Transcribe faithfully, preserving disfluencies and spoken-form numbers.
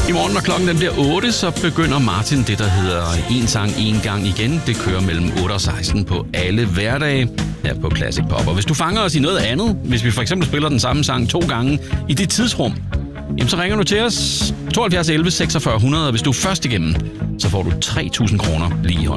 I morgen, når klokken den bliver otte, så begynder Martin det, der hedder En sang, en gang igen. Det kører mellem otte og seksten på alle hverdage her på Classic Pop. Og hvis du fanger os i noget andet, hvis vi for eksempel spiller den samme sang to gange i det tidsrum, jamen så ringer du til os tooghalvfjerds elleve seksogfyrre hundrede, og hvis du er først igennem, så får du tre tusind kroner lige i hånden.